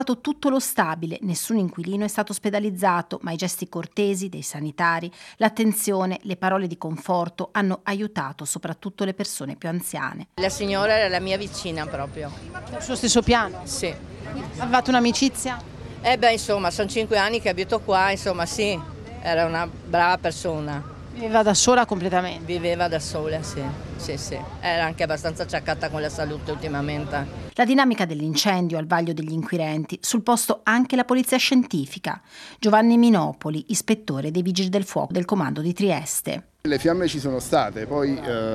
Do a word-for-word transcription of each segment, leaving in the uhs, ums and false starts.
Tutto lo stabile, nessun inquilino è stato ospedalizzato, ma i gesti cortesi dei sanitari, l'attenzione, le parole di conforto hanno aiutato soprattutto le persone più anziane. La signora era la mia vicina proprio. Sul suo stesso piano? Sì. Avevate un'amicizia? Eh beh, insomma, sono cinque anni che abito qua, insomma sì, era una brava persona. Viveva da sola completamente? Viveva da sola, sì, sì, sì. Era anche abbastanza acciaccata con la salute ultimamente. La dinamica dell'incendio al vaglio degli inquirenti, sul posto anche la polizia scientifica. Giovanni Minopoli, ispettore dei Vigili del Fuoco del comando di Trieste. Le fiamme ci sono state, poi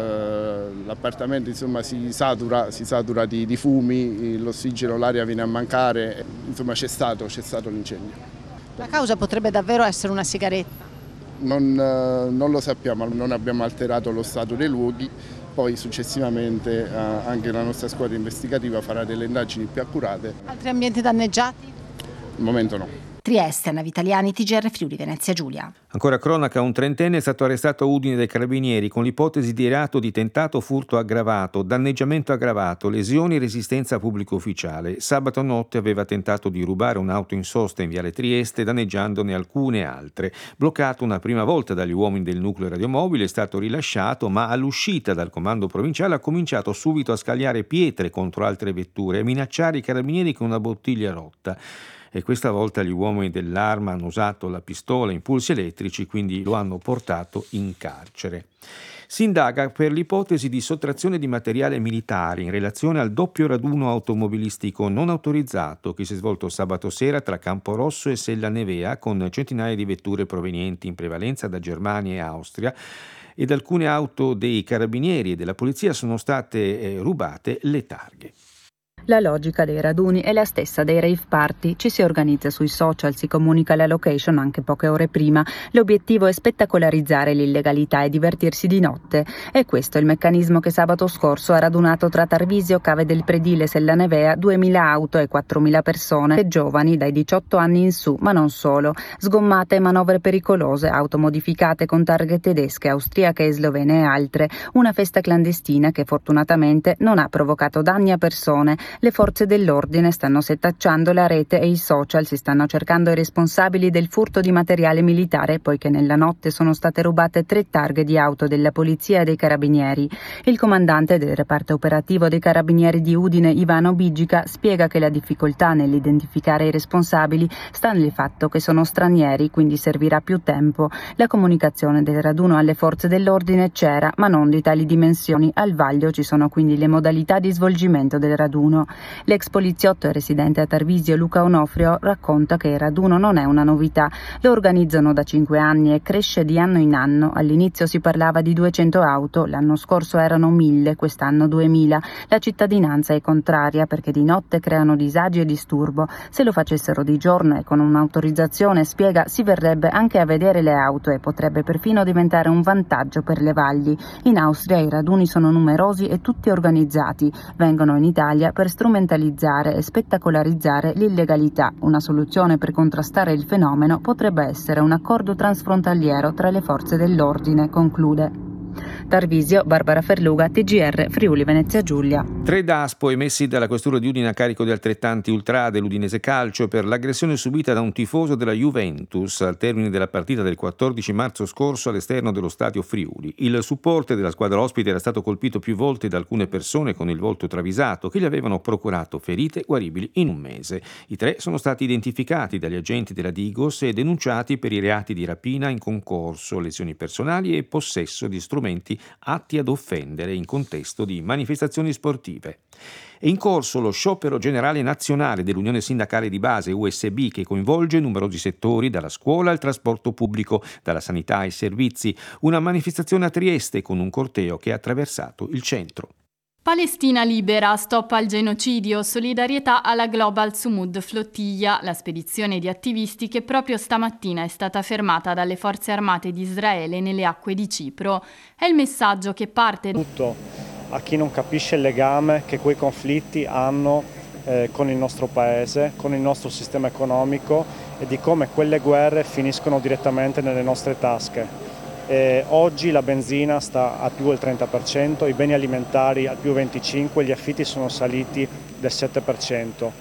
eh, l'appartamento insomma si satura, si satura di, di fumi, l'ossigeno, l'aria viene a mancare, insomma c'è stato, c'è stato l'incendio. La causa potrebbe davvero essere una sigaretta? Non, non lo sappiamo, non abbiamo alterato lo stato dei luoghi, poi successivamente eh, anche la nostra squadra investigativa farà delle indagini più accurate. Altri ambienti danneggiati? Al momento no. Trieste, Anna Vitaliani, T G R Friuli Venezia Giulia. Ancora cronaca, un trentenne è stato arrestato a Udine dai carabinieri con l'ipotesi di reato di tentato furto aggravato, danneggiamento aggravato, lesioni e resistenza a pubblico ufficiale. Sabato notte aveva tentato di rubare un'auto in sosta in viale Trieste, danneggiandone alcune altre. Bloccato una prima volta dagli uomini del nucleo radiomobile, è stato rilasciato, ma all'uscita dal comando provinciale ha cominciato subito a scagliare pietre contro altre vetture e a minacciare i carabinieri con una bottiglia rotta. E questa volta gli uomini dell'Arma hanno usato la pistola a impulsi elettrici, quindi lo hanno portato in carcere. Si indaga per l'ipotesi di sottrazione di materiale militare in relazione al doppio raduno automobilistico non autorizzato che si è svolto sabato sera tra Camporosso e Sella Nevea, con centinaia di vetture provenienti in prevalenza da Germania e Austria, ed alcune auto dei carabinieri e della polizia sono state eh, rubate le targhe. La logica dei raduni è la stessa dei rave party, ci si organizza sui social, si comunica la location anche poche ore prima. L'obiettivo è spettacolarizzare l'illegalità e divertirsi di notte. È questo il meccanismo che sabato scorso ha radunato tra Tarvisio, Cave del Predile e Sella Nevea duemila auto e quattromila persone, giovani dai diciotto anni in su, ma non solo. Sgommate e manovre pericolose, auto modificate con targhe tedesche, austriache e slovene e altre. Una festa clandestina che fortunatamente non ha provocato danni a persone. Le forze dell'ordine stanno setacciando la rete e i social, si stanno cercando i responsabili del furto di materiale militare, poiché nella notte sono state rubate tre targhe di auto della polizia e dei carabinieri. Il comandante del reparto operativo dei carabinieri di Udine, Ivano Bigica, spiega che la difficoltà nell'identificare i responsabili sta nel fatto che sono stranieri, quindi servirà più tempo. La comunicazione del raduno alle forze dell'ordine c'era, ma non di tali dimensioni. Al vaglio ci sono quindi le modalità di svolgimento del raduno. L'ex poliziotto e residente a Tarvisio Luca Onofrio racconta che il raduno non è una novità, lo organizzano da cinque anni e cresce di anno in anno. All'inizio si parlava di duecento auto, l'anno scorso erano mille, quest'anno duemila. La cittadinanza è contraria perché di notte creano disagi e disturbo. Se lo facessero di giorno e con un'autorizzazione, spiega, si verrebbe anche a vedere le auto e potrebbe perfino diventare un vantaggio per le valli. In Austria i raduni sono numerosi e tutti organizzati, vengono in Italia per strumentalizzare e spettacolarizzare l'illegalità. Una soluzione per contrastare il fenomeno potrebbe essere un accordo transfrontaliero tra le forze dell'ordine, conclude. Tarvisio, Barbara Ferluga, T G R Friuli Venezia Giulia. Tre DASPO emessi dalla questura di Udine a carico di altrettanti ultra dell'Udinese Calcio per l'aggressione subita da un tifoso della Juventus al termine della partita del quattordici marzo scorso all'esterno dello stadio Friuli. Il supporter della squadra ospite era stato colpito più volte da alcune persone con il volto travisato che gli avevano procurato ferite guaribili in un mese. I tre sono stati identificati dagli agenti della Digos e denunciati per i reati di rapina in concorso, lesioni personali e possesso di strumenti atti ad offendere in contesto di manifestazioni sportive. È in corso lo sciopero generale nazionale dell'Unione Sindacale di Base U S B che coinvolge numerosi settori, dalla scuola al trasporto pubblico, dalla sanità ai servizi. Una manifestazione a Trieste con un corteo che ha attraversato il centro. Palestina libera, stop al genocidio, solidarietà alla Global Sumud Flottiglia, la spedizione di attivisti che proprio stamattina è stata fermata dalle forze armate di Israele nelle acque di Cipro. È il messaggio che parte tutto a chi non capisce il legame che quei conflitti hanno eh, con il nostro paese, con il nostro sistema economico e di come quelle guerre finiscono direttamente nelle nostre tasche. Eh, oggi la benzina sta a più del trenta per cento, i beni alimentari al più venticinque per cento, gli affitti sono saliti del sette per cento.